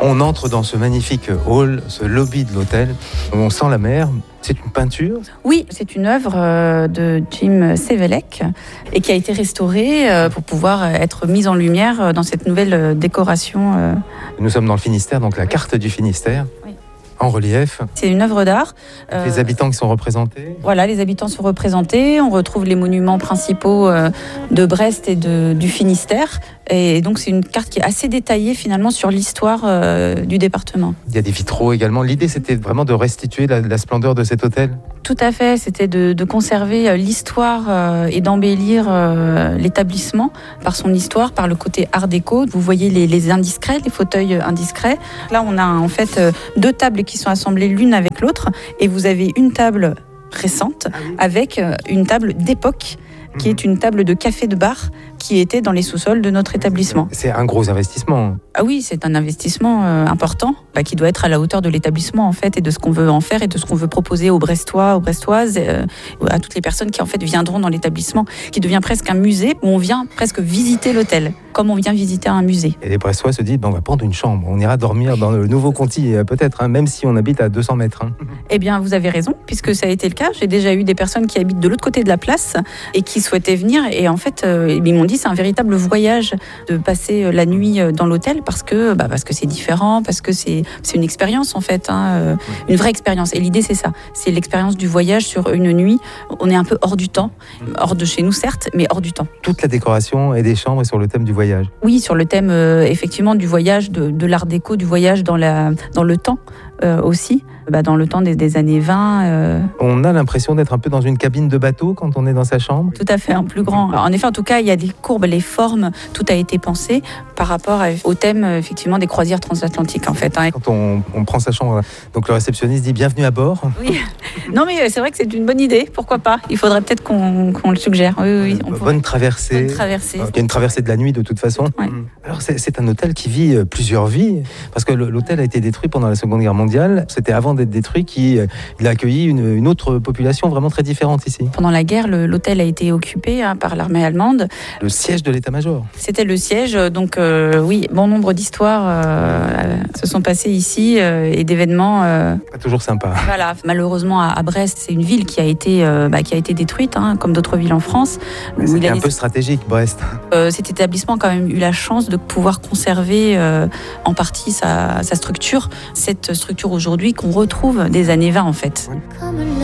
On entre dans ce magnifique hall, ce lobby de l'hôtel. On sent la mer. C'est une peinture? Oui, c'est une œuvre de Jim Sevelec et qui a été restaurée pour pouvoir être mise en lumière dans cette nouvelle décoration. Nous sommes dans le Finistère, donc la carte du Finistère. Oui. En relief. C'est une œuvre d'art. Les habitants qui sont représentés. Voilà, les habitants sont représentés. On retrouve les monuments principaux de Brest et du Finistère. Et donc, c'est une carte qui est assez détaillée finalement sur l'histoire du département. Il y a des vitraux également. L'idée, c'était vraiment de restituer la splendeur de cet hôtel. Tout à fait. C'était de conserver l'histoire et d'embellir l'établissement par son histoire, par le côté art déco. Vous voyez les indiscrets, les fauteuils indiscrets. Là, on a en fait 2 tables qui sont assemblées l'une avec l'autre. Et vous avez une table récente avec une table d'époque qui est une table de café de bar qui était dans les sous-sols de notre établissement. C'est un gros investissement. Ah oui, c'est un investissement important qui doit être à la hauteur de l'établissement en fait et de ce qu'on veut en faire et de ce qu'on veut proposer aux Brestois, aux Brestoises, à toutes les personnes qui en fait viendront dans l'établissement, qui devient presque un musée où on vient presque visiter l'hôtel, comme on vient visiter un musée. Et les Brestois se disent, on va prendre une chambre, on ira dormir dans le nouveau Conti peut-être, même si on habite à 200 mètres. Eh bien, vous avez raison, puisque ça a été le cas. J'ai déjà eu des personnes qui habitent de l'autre côté de la place et qui souhaitaient venir. Et en fait, ils m'ont dit c'est un véritable voyage de passer la nuit dans l'hôtel parce que c'est différent, parce que c'est une expérience en fait, une vraie expérience. Et l'idée c'est ça, c'est l'expérience du voyage sur une nuit. On est un peu hors du temps, hors de chez nous certes, mais hors du temps. Toute la décoration et des chambres est sur le thème du voyage. Oui, sur le thème effectivement du voyage, de l'art déco, du voyage dans le temps aussi. Dans le temps des années 20. On a l'impression d'être un peu dans une cabine de bateau quand on est dans sa chambre. Tout à fait, un plus grand. Alors, en effet, en tout cas, il y a des courbes, les formes, tout a été pensé par rapport au thème effectivement des croisières transatlantiques en fait. Quand on prend sa chambre, donc le réceptionniste dit bienvenue à bord. Oui, non mais c'est vrai que c'est une bonne idée, pourquoi pas. Il faudrait peut-être qu'on le suggère. Oui, bonne traversée. Bonne traversée. Il y a une traversée de la nuit de toute façon. Ouais. Alors c'est un hôtel qui vit plusieurs vies, parce que l'hôtel a été détruit pendant la Seconde Guerre mondiale. C'était avant d'être détruit qu'il a accueilli une autre population vraiment très différente ici. Pendant la guerre, l'hôtel a été occupé par l'armée allemande. Le siège de l'état-major. C'était le siège, donc oui, bon nombre d'histoires se sont passées ici et d'événements. Pas toujours sympa. Voilà, malheureusement à Brest, c'est une ville qui a été détruite, comme d'autres villes en France. C'était un peu stratégique, Brest. Cet établissement a quand même eu la chance de pouvoir conserver en partie sa structure, cette structure aujourd'hui qu'on retrouve des années 20 en fait.